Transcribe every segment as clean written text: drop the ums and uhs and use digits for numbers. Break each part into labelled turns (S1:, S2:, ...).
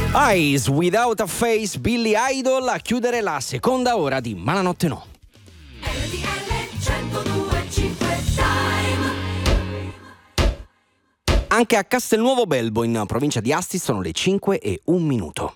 S1: Eyes Without a Face, Billy Idol a chiudere la seconda ora di Malanotte No. Anche a Castelnuovo Belbo, in provincia di Asti, sono le 5:01.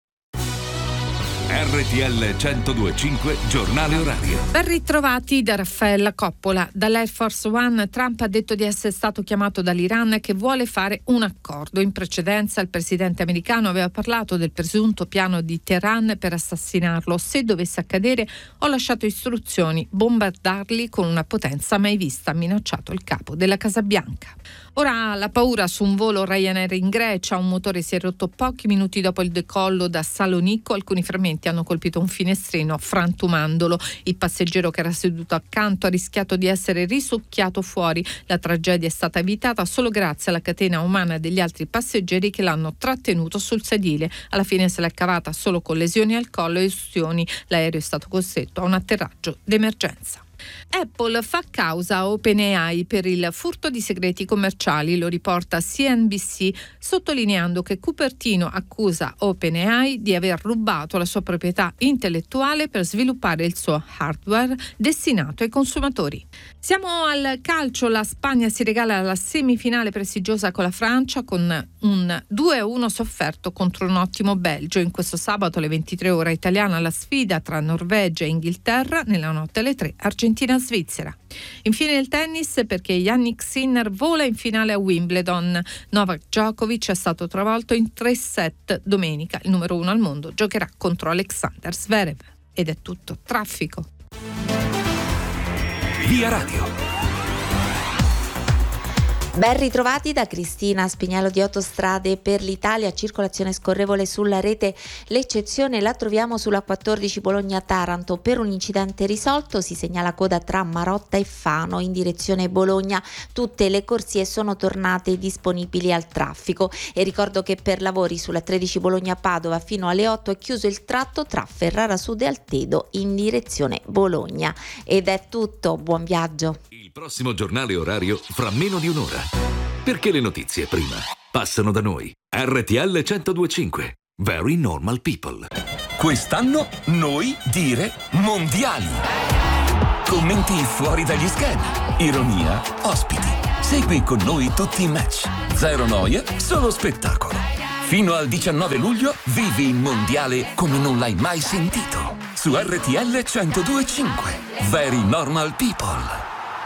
S2: RTL 102.5 Giornale Orario.
S3: Ben ritrovati da Raffaella Coppola. Dall'Air Force One Trump ha detto di essere stato chiamato dall'Iran che vuole fare un accordo. In precedenza il presidente americano aveva parlato del presunto piano di Teheran per assassinarlo. Se dovesse accadere, ho lasciato istruzioni, bombardarli con una potenza mai vista, ha minacciato il capo della Casa Bianca. Ora la paura su un volo Ryanair in Grecia, un motore si è rotto pochi minuti dopo il decollo da Salonicco, alcuni frammenti hanno colpito un finestrino frantumandolo. Il passeggero che era seduto accanto ha rischiato di essere risucchiato fuori. La tragedia è stata evitata solo grazie alla catena umana degli altri passeggeri che l'hanno trattenuto sul sedile. Alla fine se l'è cavata solo con lesioni al collo e ustioni. L'aereo è stato costretto a un atterraggio d'emergenza. Apple fa causa a OpenAI per il furto di segreti commerciali, lo riporta CNBC, sottolineando che Cupertino accusa OpenAI di aver rubato la sua proprietà intellettuale per sviluppare il suo hardware destinato ai consumatori. Siamo al calcio, la Spagna si regala la semifinale prestigiosa con la Francia con un 2-1 sofferto contro un ottimo Belgio. In questo sabato alle 23 ore italiana la sfida tra Norvegia e Inghilterra, nella notte alle 3 Argentina-Svizzera. Infine il tennis, perché Jannik Sinner vola in finale a Wimbledon. Novak Djokovic è stato travolto in 3 set domenica. Il numero 1 al mondo giocherà contro Alexander Zverev. Ed è tutto. Traffico.
S2: Via Radio.
S4: Ben ritrovati da Cristina Spiniello di Autostrade per l'Italia, circolazione scorrevole sulla rete. L'eccezione la troviamo sulla 14 Bologna-Taranto. Per un incidente risolto si segnala coda tra Marotta e Fano in direzione Bologna. Tutte le corsie sono tornate disponibili al traffico e ricordo che per lavori sulla 13 Bologna-Padova fino alle 8 è chiuso il tratto tra Ferrara Sud e Altedo in direzione Bologna. Ed è tutto, buon viaggio.
S2: Il prossimo giornale orario fra meno di un'ora. Perché le notizie prima passano da noi. RTL 102.5. Very Normal People.
S5: Quest'anno noi dire mondiali. Commenti fuori dagli schemi. Ironia, ospiti. Segui con noi tutti i match. Zero noia, solo spettacolo. Fino al 19 luglio vivi il mondiale come non l'hai mai sentito. Su RTL 102.5. Very Normal People.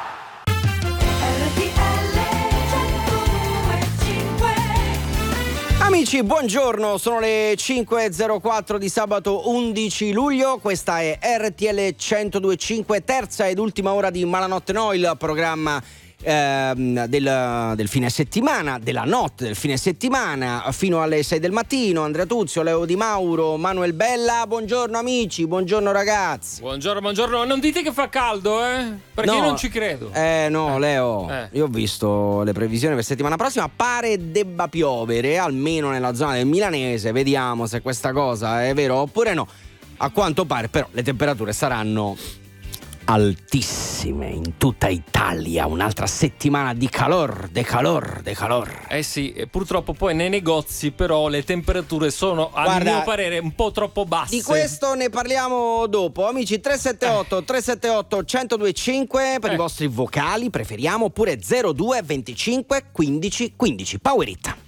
S1: Amici, buongiorno, sono le 5.04 di sabato 11 luglio, questa è RTL 102.5, terza ed ultima ora di Malanotte No, il programma del fine settimana, della notte del fine settimana, fino alle 6 del mattino. Andrea Tuzio, Leo Di Mauro, Manuel Bella, buongiorno amici, buongiorno ragazzi.
S6: Buongiorno, non dite che fa caldo, perché
S1: no,
S6: io non ci credo.
S1: No, Leo, io ho visto le previsioni per settimana prossima, pare debba piovere, almeno nella zona del Milanese, vediamo se questa cosa è vero oppure no. A quanto pare però le temperature saranno altissime in tutta Italia, un'altra settimana di calor.
S6: Sì, e purtroppo poi nei negozi però le temperature sono, a mio parere, un po' troppo basse.
S1: Di questo ne parliamo dopo, amici. 378 1025 per i vostri vocali, preferiamo, oppure 02 25 15 15. Power It.